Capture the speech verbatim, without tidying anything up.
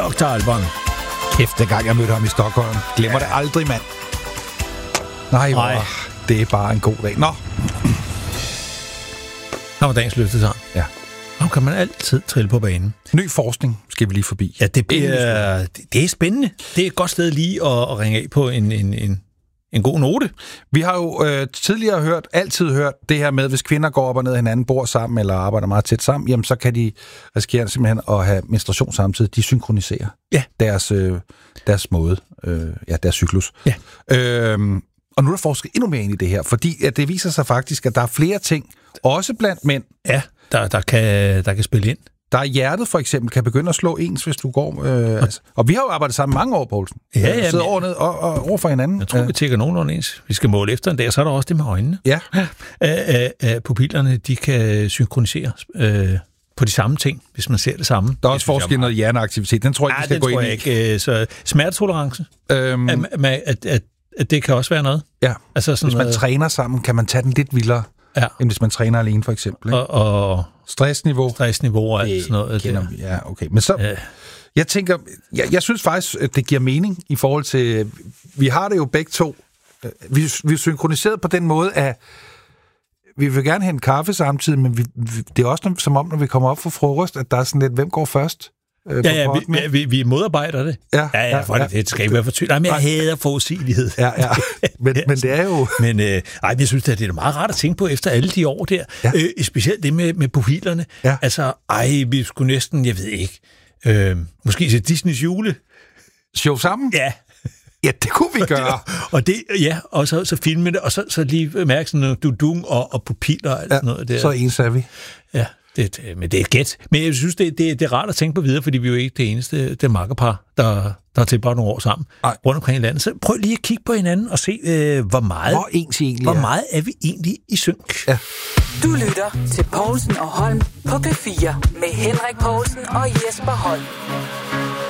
doktor Alban. Kæft, den gang jeg mødte ham i Stockholm. Glemmer ja. det aldrig, mand. Nej, hvor, det er bare en god dag. Nå. Nå, var dagens løftesang. Ja. Nu kan man altid trille på banen. Ny forskning skal vi lige forbi. Ja, det, bliver, det, det er spændende. Det er et godt sted lige at, at ringe af på en, en, en, en god note. Vi har jo øh, tidligere hørt, altid hørt det her med, hvis kvinder går op og ned hinanden, bor sammen eller arbejder meget tæt sammen, jamen så kan de risikere simpelthen at have menstruation samtidig. De synkroniserer ja. deres, øh, deres måde, øh, ja, deres cyklus. Ja. Øhm, og nu er der forsket endnu mere ind i det her, fordi at det viser sig faktisk, at der er flere ting, også blandt mænd, ja, der, der, kan, der kan spille ind. Der er hjertet for eksempel, kan begynde at slå ens, hvis du går... Øh, altså. Og vi har jo arbejdet sammen mange år, Poulsen. Ja, ja. Sidder over, ned, og, og over for hinanden. Jeg tror, ja. vi tækker nogenlunde ens. Vi skal måle efter en dag, så er der også det med øjnene. Ja. ja. Æ, pupillerne, de kan synkronisere øh, på de samme ting, hvis man ser det samme. Der er også forskel noget hjerneaktivitet. Den tror jeg ikke, vi skal gå ind i. Nej, det tror jeg ikke. Så smertetolerance, øhm, at, at, at, at det kan også være noget. Ja. Altså sådan hvis man noget, træner sammen, kan man tage den lidt vildere, ja. end hvis man træner alene, for eksempel. Ikke? Og, og stressniveau. Stressniveau og alt sådan noget. Det, ja, okay. Men så, ja. jeg tænker, jeg, jeg synes faktisk, at det giver mening i forhold til, vi har det jo begge to, vi, vi er synkroniseret på den måde, at vi vil gerne have en kaffe samtidig, men vi, vi, det er også som om, når vi kommer op for frokost, at der er sådan lidt, hvem går først? Øh, ja, ja, vi, vi, vi modarbejder det. Ja, ja, ja, for ja, det, det skal ikke være for tydeligt. Nej, men jeg hader forudsigelighed. Ja, ja. Men, men det er jo... Men øh, ej, jeg synes, det er meget rart at tænke på efter alle de år der. Ja. Øh, specielt det med, med pupillerne. Ja. Altså, ej, vi skulle næsten, jeg ved ikke, øh, måske se Disneys jule. Show sammen? Ja. Ja, det kunne vi gøre. og det, ja, og så, så filme det, og så, så lige mærke sådan noget dudung og, og pupiller og alt ja, sådan noget der. Så ens er vi. Ja. Det, men det er gæt. Men jeg synes, det, det, det er rart at tænke på videre, fordi vi er jo ikke det eneste det makkerpar, der, der har tilbragt nogle år sammen Ej. rundt omkring i landet. Så prøv lige at kigge på hinanden og se, øh, hvor meget hvor, ens egentlig hvor er. meget er vi egentlig i synk. Ja. Du lytter til Poulsen og Holm på P fire med Henrik Poulsen og Jesper Holm.